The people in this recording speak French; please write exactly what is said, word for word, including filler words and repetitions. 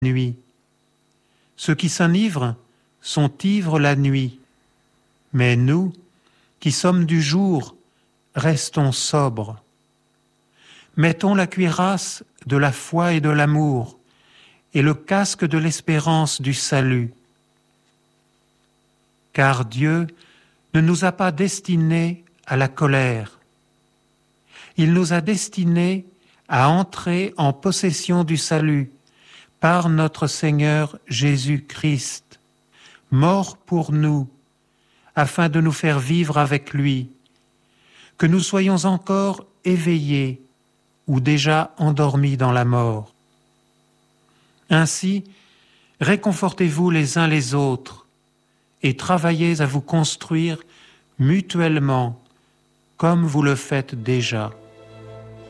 nuit. Ceux qui s'enivrent sont ivres la nuit. Mais nous, qui sommes du jour, restons sobres. Mettons la cuirasse de la foi et de l'amour et le casque de l'espérance du salut. Car Dieu ne nous a pas destinés à la colère. Il nous a destinés à entrer en possession du salut par notre Seigneur Jésus-Christ, mort pour nous, afin de nous faire vivre avec lui, que nous soyons encore éveillés ou déjà endormis dans la mort. Ainsi, réconfortez-vous les uns les autres et travaillez à vous construire mutuellement comme vous le faites déjà.